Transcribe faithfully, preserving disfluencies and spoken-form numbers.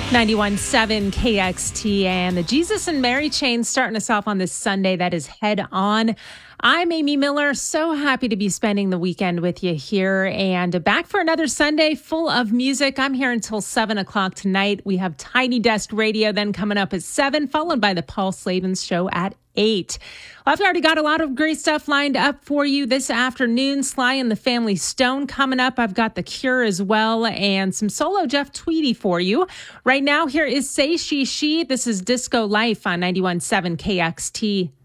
ninety-one point seven K X T and the Jesus and Mary chain starting us off on this Sunday that is Head On. I'm Amy Miller. So happy to be spending the weekend with you here and back for another Sunday full of music. I'm here until seven o'clock tonight. We have Tiny Desk Radio then coming up at seven, followed by the Paul Slavens Show at eight. Well, I've already got a lot of great stuff lined up for you this afternoon. Sly and the Family Stone coming up. I've got The Cure as well and some solo Jeff Tweedy for you. Right now, here is Say She She. This is Disco Life on ninety-one point seven K X T.